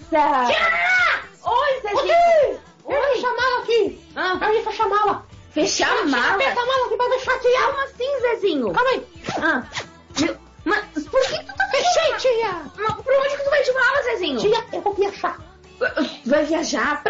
Nossa! Tia! Oi, Zezinho! Eu ia fechar a mala aqui. Eu ia fechar a mala. Fechar a mala? Aperta a mala aqui pra deixar aqui. Como assim, Zezinho? Calma aí. Mas por que tu tá Fechei, tia. Mas por onde que tu vai de mala, Zezinho? Tia, eu vou viajar. Vai viajar?